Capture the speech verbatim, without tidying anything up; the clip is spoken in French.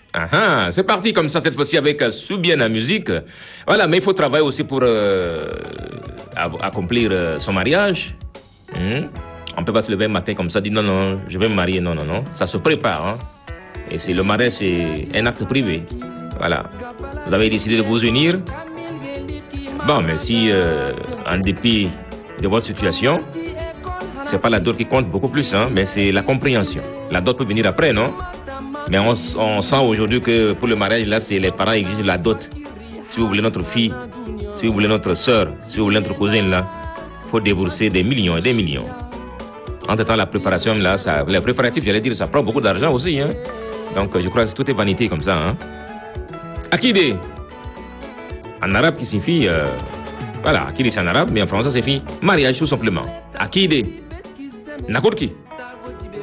Ah, ah, c'est parti comme ça cette fois-ci avec euh, Soubienne en musique. Voilà, mais il faut travailler aussi pour euh, accomplir euh, son mariage. Hmm? On peut pas se lever un matin comme ça, dire non, non, je vais me marier. Non, non, non. Ça se prépare. Hein? Et c'est le mariage, c'est un acte privé. Voilà. Vous avez décidé de vous unir. Bon, mais si, euh, en dépit de votre situation, c'est pas la dot qui compte beaucoup plus, hein, mais c'est la compréhension. La dot peut venir après, non? Mais on, on sent aujourd'hui que pour le mariage, là, c'est les parents exigent la dot. Si vous voulez notre fille, si vous voulez notre soeur, si vous voulez notre cousine, là, il faut débourser des millions et des millions. Entre-temps, la préparation, là, ça, les préparatifs, j'allais dire, ça prend beaucoup d'argent aussi, hein. Donc, je crois que tout est vanité comme ça, hein. Akide, en arabe qui signifie, euh, voilà, Akide c'est en arabe, mais en français, c'est signifie mariage tout simplement. Akide, Nakourki.